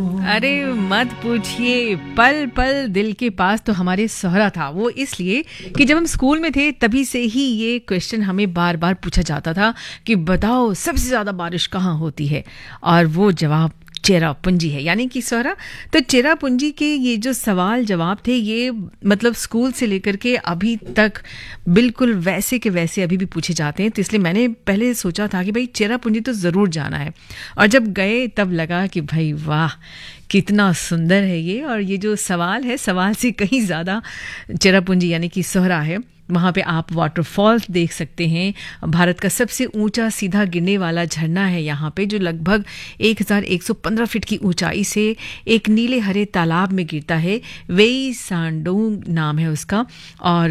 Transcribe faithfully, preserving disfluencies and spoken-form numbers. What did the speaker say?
अरे मत पूछिए, पल पल दिल के पास तो हमारे सोहरा था। वो इसलिए कि जब हम स्कूल में थे तभी से ही ये क्वेश्चन हमें बार बार पूछा जाता था कि बताओ सबसे ज़्यादा बारिश कहाँ होती है, और वो जवाब चेरापूंजी है, यानी कि सोहरा। तो चेरापूंजी के ये जो सवाल जवाब थे, ये मतलब स्कूल से लेकर के अभी तक बिल्कुल वैसे के वैसे अभी भी पूछे जाते हैं। तो इसलिए मैंने पहले सोचा था कि भाई चेरापूंजी तो ज़रूर जाना है, और जब गए तब लगा कि भाई वाह कितना सुंदर है ये। और ये जो सवाल है, सवाल से कहीं ज़्यादा चेरापूंजी यानी कि सोहरा है। वहाँ पे आप वाटरफॉल्स देख सकते हैं। भारत का सबसे ऊंचा सीधा गिरने वाला झरना है यहाँ पे, जो लगभग एक हज़ार एक सौ पंद्रह फीट की ऊंचाई से एक नीले हरे तालाब में गिरता है। वेई सांडोंग नाम है उसका। और